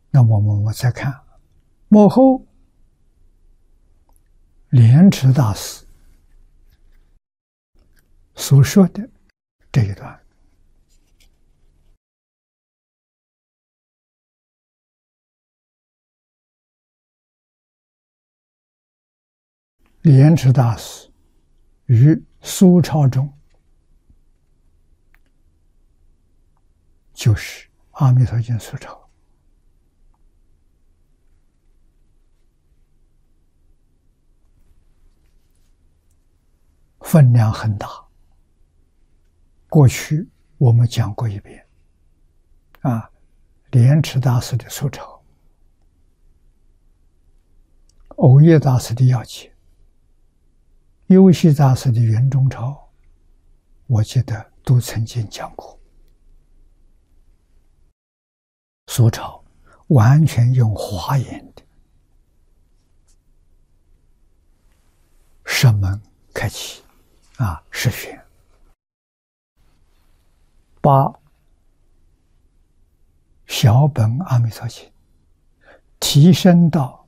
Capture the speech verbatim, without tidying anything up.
那我们我再看幕后莲池大师所说的这一段。莲池大师于苏超中，就是《阿弥陀经》苏超，分量很大。过去我们讲过一遍，啊，莲池大师的苏超，藕叶大师的要解，幽溪大师的圆中钞，我记得都曾经讲过。苏超完全用华严的声门开启，啊，实选，把小本阿弥陀经提升到